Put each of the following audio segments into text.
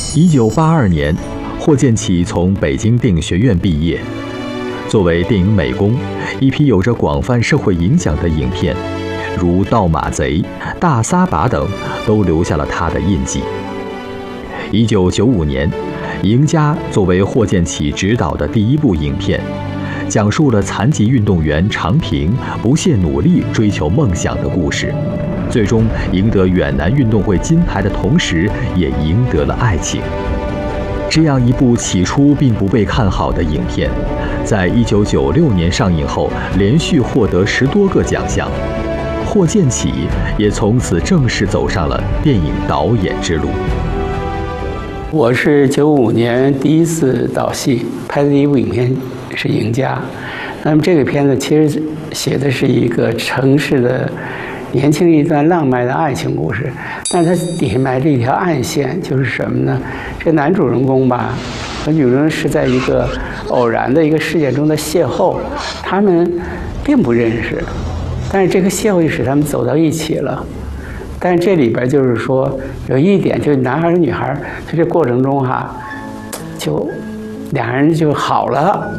1982年，霍建起从北京电影学院毕业。作为电影美工，一批有着广泛社会影响的影片，如《盗马贼》《大撒把》等，都留下了他的印记。1995年，《赢家》作为霍建起执导的第一部影片，讲述了残疾运动员常平不懈努力追求梦想的故事，最终赢得远南运动会金牌的同时，也赢得了爱情。这样一部起初并不被看好的影片，在1996年上映后，连续获得10多个奖项，霍建起也从此正式走上了电影导演之路。 我是95年第一次导戏，拍的第一部影片是《赢家》。那么这个片子其实写的是一个城市的年轻一段浪漫的爱情故事，但是它底下埋着一条暗线，就是什么呢？这男主人公吧和女主人是在一个偶然的一个事件中的邂逅，他们并不认识，但是这个邂逅就使他们走到一起了。但是这里边就是说有一点，就是男孩和女孩在这过程中就两人就好了。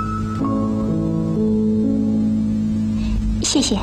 谢谢。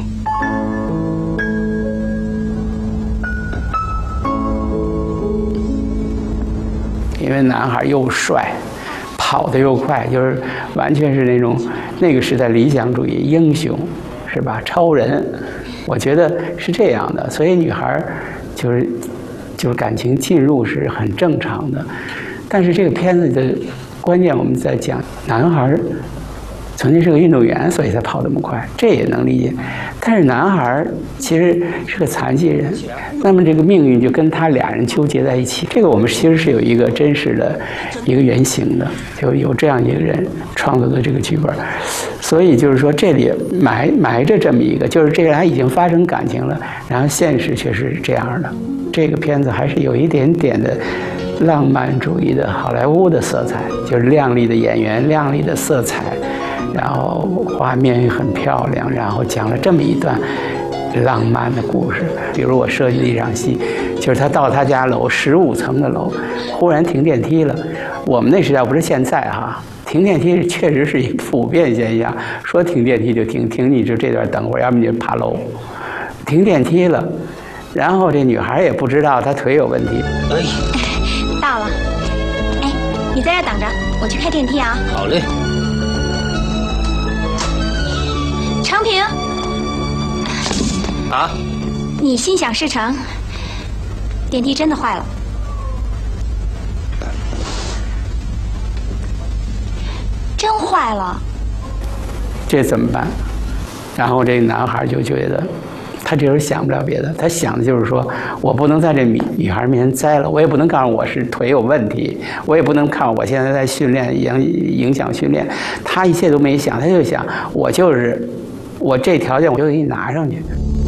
因为男孩又帅，跑得又快，就是完全是那个时代理想主义英雄，是吧？超人，我觉得是这样的。所以女孩就是感情进入是很正常的。但是这个片子的关键我们在讲，男孩曾经是个运动员，所以才跑那么快，这也能理解。但是男孩其实是个残疾人，那么这个命运就跟他俩人纠结在一起。这个我们其实是有一个真实的一个原型的，就有这样一个人创作的这个剧本。所以就是说这里埋着这么一个，就是这个人已经发生感情了，然后现实却是这样的。这个片子还是有一点点的浪漫主义的好莱坞的色彩，就是亮丽的演员、亮丽的色彩，然后画面也很漂亮，然后讲了这么一段浪漫的故事。比如我设计的一场戏，就是他到他家楼15层的楼，忽然停电梯了。我们那时代不是现在哈，停电梯确实是一个普遍现象，说停电梯就停你就这段等会儿，要不你就爬楼。停电梯了，然后这女孩也不知道她腿有问题。 到了，哎，你在这等着，我去开电梯啊。 好嘞。 常平， 啊？ 你心想事成，电梯真的坏了。真坏了， 这怎么办？然后这个男孩就觉得，他这时候想不了别的，他想的就是说，我不能在这女孩面前栽了，我也不能告诉我是腿有问题，我也不能看我现在在训练，影响训练。他一切都没想，他就想，我这条件我就给你拿上去。